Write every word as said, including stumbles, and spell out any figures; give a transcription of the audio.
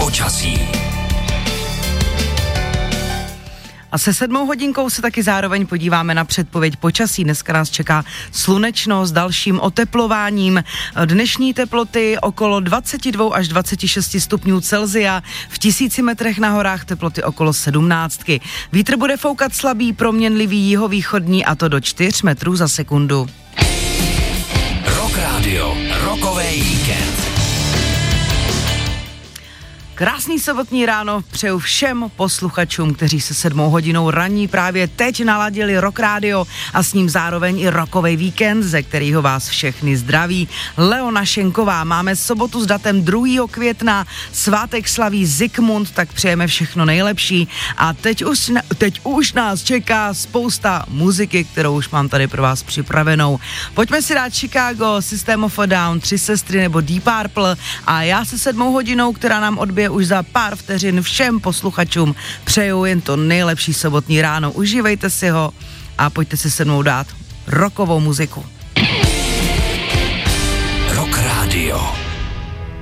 počasí. A se sedmou hodinkou se taky zároveň podíváme na předpověď počasí. Dneska nás čeká slunečno s dalším oteplováním. Dnešní teploty okolo dvacet dva až dvacet šest stupňů Celsia, v tisíci metrech na horách teploty okolo sedmnáctky. Vítr bude foukat slabý, proměnlivý jihovýchodní, a to do čtyř metrů za sekundu. Rock Radio, rokový víkend. Krásný sobotní ráno přeju všem posluchačům, kteří se sedmou hodinou ranní právě teď naladili Rock Radio a s ním zároveň i rokový víkend, ze kterého vás všechny zdraví Leona Šenková. Máme sobotu s datem druhého května, svátek slaví Zikmund, tak přejeme všechno nejlepší a teď už, teď už nás čeká spousta muziky, kterou už mám tady pro vás připravenou. Pojďme si dát Chicago, System of a Down, Tři sestry nebo Deep Purple a já se sedmou hodinou, která nám odbije už za pár vteřin, všem posluchačům přeju jen to nejlepší sobotní ráno. Užívejte si ho a pojďte si se mnou dát rockovou muziku.